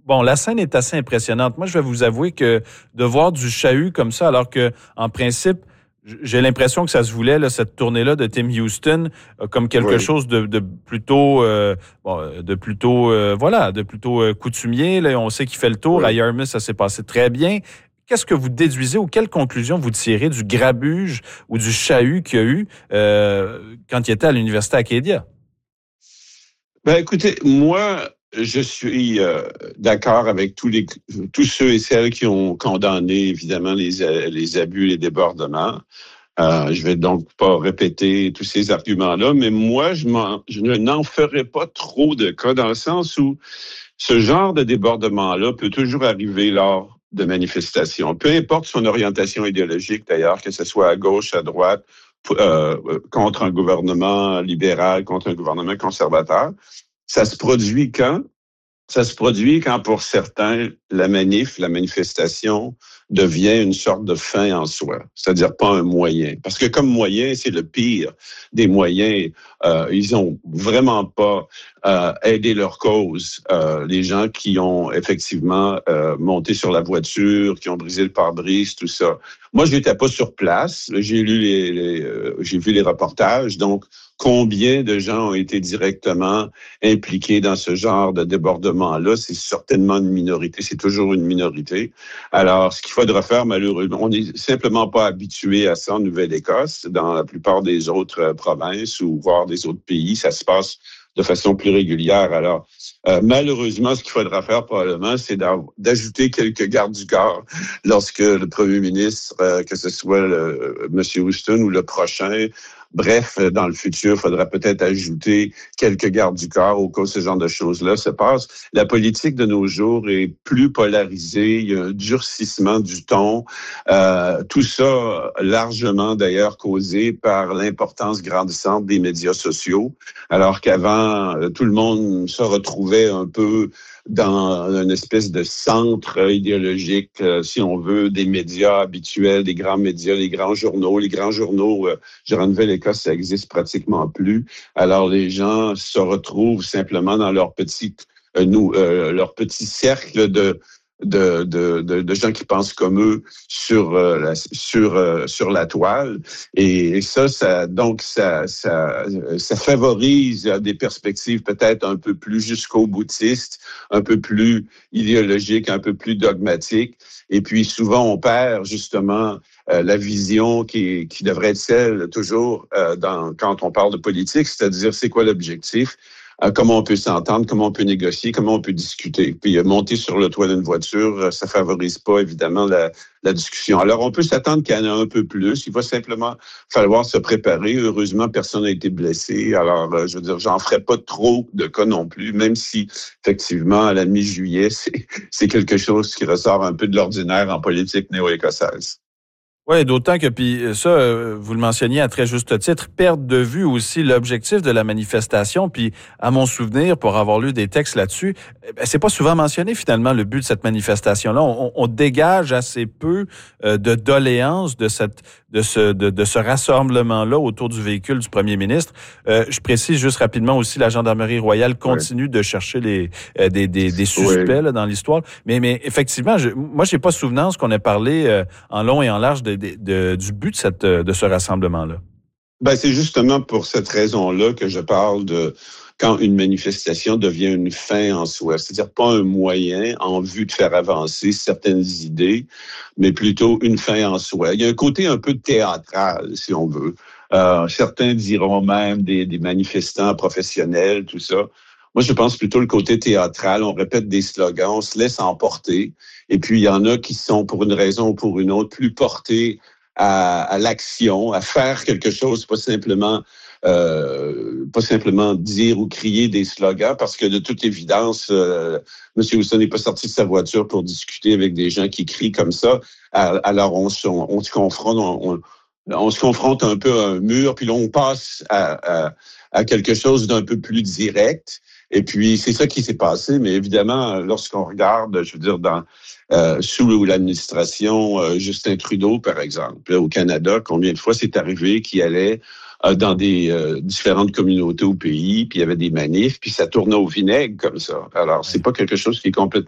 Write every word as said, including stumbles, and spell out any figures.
Bon, la scène est assez impressionnante. Moi, je vais vous avouer que de voir du chahut comme ça, alors que, en principe, j'ai l'impression que ça se voulait, là, cette tournée-là de Tim Houston, euh, comme quelque Oui. chose de, de plutôt, euh, bon, de plutôt, euh, voilà, de plutôt euh, coutumier. Là, on sait qu'il fait le tour. Oui. À Yarmouth, ça s'est passé très bien. Qu'est-ce que vous déduisez ou quelle conclusion vous tirez du grabuge ou du chahut qu'il y a eu euh, quand il était à l'Université Acadia? Ben, écoutez, moi, je suis euh, d'accord avec tous les tous ceux et celles qui ont condamné, évidemment, les, les abus, les débordements. Euh, je vais donc pas répéter tous ces arguments-là, mais moi, je, m'en, je n'en ferai pas trop de cas dans le sens où ce genre de débordement-là peut toujours arriver lors de manifestations. Peu importe son orientation idéologique, d'ailleurs, que ce soit à gauche, à droite, euh, contre un gouvernement libéral, contre un gouvernement conservateur. Ça se produit quand? Ça se produit quand, pour certains, la manif, la manifestation devient une sorte de fin en soi, c'est-à-dire pas un moyen. Parce que comme moyen, c'est le pire des moyens. Euh, ils ont vraiment pas euh, aidé leur cause. Euh, les gens qui ont effectivement euh, monté sur la voiture, qui ont brisé le pare-brise, tout ça. Moi, je n'étais pas sur place. J'ai lu les, les euh, j'ai vu les reportages, donc combien de gens ont été directement impliqués dans ce genre de débordement-là? C'est certainement une minorité, c'est toujours une minorité. Alors, ce qu'il faudra faire, malheureusement, on n'est simplement pas habitué à ça en Nouvelle-Écosse. Dans la plupart des autres provinces ou voire des autres pays, ça se passe de façon plus régulière. Alors, euh, malheureusement, ce qu'il faudra faire probablement, c'est d'ajouter quelques gardes du corps lorsque le premier ministre, euh, que ce soit le, M. Houston ou le prochain, bref, dans le futur, il faudra peut-être ajouter quelques gardes du corps au cas où ce genre de choses-là se passe. La politique de nos jours est plus polarisée, il y a un durcissement du ton. Euh, tout ça largement d'ailleurs causé par l'importance grandissante des médias sociaux, alors qu'avant, tout le monde se retrouvait un peu dans une espèce de centre idéologique, euh, si on veut, des médias habituels, des grands médias, les grands journaux. Les grands journaux, euh, je dirais en Nouvelle-Écosse, ça existe pratiquement plus. Alors, les gens se retrouvent simplement dans leur petit, euh, nous, euh, leur petit cercle de De, de, de, de gens qui pensent comme eux sur euh, la, sur euh, sur la toile, et ça, ça donc ça ça ça favorise des perspectives peut-être un peu plus jusqu'au boutiste, un peu plus idéologiques, un peu plus dogmatiques, et puis souvent on perd justement euh, la vision qui qui devrait être celle toujours euh, dans quand on parle de politique, c'est-à-dire c'est quoi l'objectif. Comment on peut s'entendre, comment on peut négocier, comment on peut discuter. Puis monter sur le toit d'une voiture, ça favorise pas évidemment la, la discussion. Alors on peut s'attendre qu'il y en ait un peu plus. Il va simplement falloir se préparer. Heureusement, personne n'a été blessé. Alors je veux dire, j'en ferai pas trop de cas non plus, même si effectivement à la mi-juillet, c'est, c'est quelque chose qui ressort un peu de l'ordinaire en politique néo-écossaise. Oui, d'autant que, puis ça, vous le mentionniez à très juste titre, perdre de vue aussi l'objectif de la manifestation. Puis, à mon souvenir, pour avoir lu des textes là-dessus, ben, c'est pas souvent mentionné finalement le but de cette manifestation-là. On, on dégage assez peu euh, de doléances de cette, de ce, de, de ce rassemblement-là autour du véhicule du premier ministre. Euh, je précise juste rapidement aussi, la gendarmerie royale continue oui. de chercher les euh, des, des, des suspects oui. là, dans l'histoire. Mais, mais effectivement, je, moi, j'ai pas souvenance qu'on ait parlé euh, en long et en large de De, de, du but de, cette, de ce rassemblement-là? Ben, c'est justement pour cette raison-là que je parle de quand une manifestation devient une fin en soi, c'est-à-dire pas un moyen en vue de faire avancer certaines idées, mais plutôt une fin en soi. Il y a un côté un peu théâtral, si on veut. Euh, certains diront même des, des manifestants professionnels, tout ça. Moi, je pense plutôt le côté théâtral. On répète des slogans, on se laisse emporter. Et puis, il y en a qui sont, pour une raison ou pour une autre, plus portés à, à l'action, à faire quelque chose, pas simplement, euh, pas simplement dire ou crier des slogans, parce que de toute évidence, euh, M. Houston n'est pas sorti de sa voiture pour discuter avec des gens qui crient comme ça. Alors, on, on, on se confronte, on, on, on se confronte un peu à un mur, puis là, on passe à, à, à quelque chose d'un peu plus direct. Et puis, c'est ça qui s'est passé. Mais évidemment, lorsqu'on regarde, je veux dire, dans euh, sous l'administration euh, Justin Trudeau, par exemple, là, au Canada, combien de fois c'est arrivé qu'il allait euh, dans des euh, différentes communautés au pays, puis il y avait des manifs, puis ça tournait au vinaigre comme ça. Alors, c'est pas quelque chose qui est complètement